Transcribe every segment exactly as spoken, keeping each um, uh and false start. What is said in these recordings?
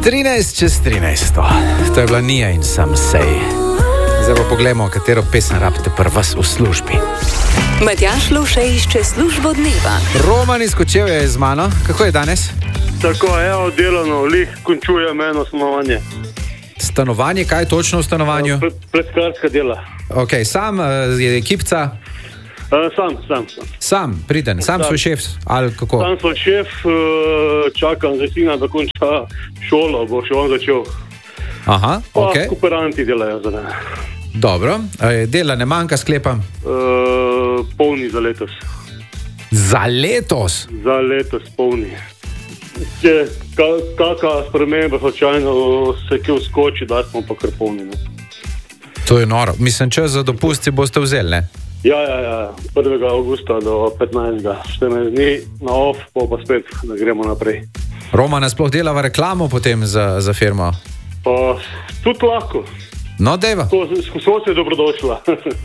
trinajst čez trinajst. To je bila Nia in Some Say. Zdaj pa pogledamo, katero pesem rabite pri vas v službi. Matjaž Lovše išče službo dneva. Roman iz Kočevja je z mano. Kako je danes? Tako, evo, delano, lih končujem eno stanovanje. Stanovanje, kaj točno v stanovanju? Pre, Pleskarska dela. Ok, sam je ekipca? Uh, sam, sam, sam. Sam, priden, sam sam. svoj šef, ali kako? Sam svoj šef, uh, čakam za sina, da konča šolo, bo še on začel. Aha, ok. Pa kooperanti delajo za ne. Dobro, dela ne manjka, sklepam? Uh, polni za letos. Za letos? Za letos polni. Če kakšna sprememba slučajno se kje vskoči, da smo pa kar polni. Ne? To je noro. Mislim, čas za dopusti boste vzeli, ne? Ja, ja, ja. prvega avgusta do petnajstega štirinajst dni na off, pa pa spet, da gremo naprej. Romana sploh delava reklamo potem za, za firmo? Pa tudi lahko. No, deva. Skozi je dobrodošla.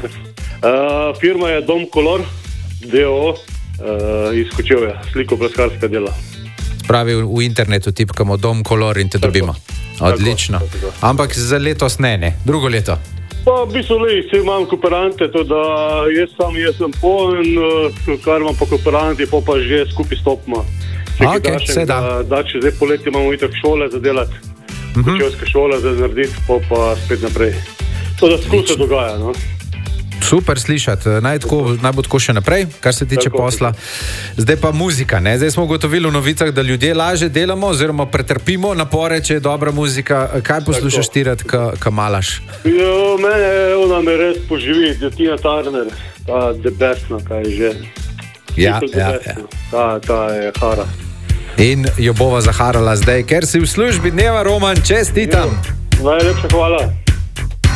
uh, firma je Dom Color, D O O, uh, iz Kočevja, sliko-pleskarska dela. Pravi, v, v internetu tipkamo Dom Color in te tako dobimo. Odlično. Tako, tako. Ampak za letos ne, ne. Drugo leto. Pa v bistvu le, vse imam kooperante, to da jaz sam, jaz sem poln, kar imam pa kooperanti, pa pa že skupaj stopimo. Ok, vse da. Da, da če zdaj poleti imamo itak šole za delati, uh-huh. Kočevske šole za narediti, pa pa spet naprej. To da skozi se dogaja, no. Super slišati, naj, tako, naj bo tako še naprej, kar se tiče tako, posla. Zdaj pa muzika, ne? Zdaj smo ugotovili v novicah, da ljudje laže delamo oziroma pretrpimo napore, če je dobra muzika. Kaj poslušaš ti rad, ka malaš? Jo, mene, ona me res poživi, Tina Turner, ta debesna, kaj je že. Ja, ja, ja. Ta, ta je hara. In jo bova zaharala zdaj, ker si v službi dneva, Roman, čestitam. Jo, najlepša hvala.